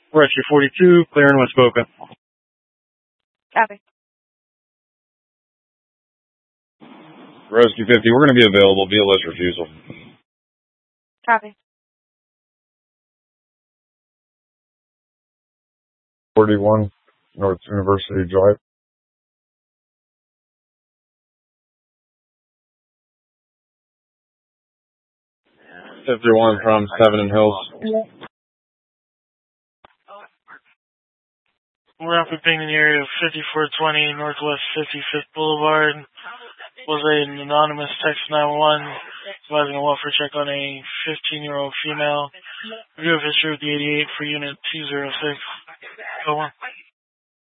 Rescue 42, clearing West Boca. Copy. Rescue 50, we're going to be available via list refusal. Copy. 41 North University Drive. 51 from 7 and Hills. We're up in the area of 5420 Northwest 55th Boulevard. Was an anonymous text 911 advising a welfare check on a 15-year-old female. Review of history with the 88 for unit 206. Go on.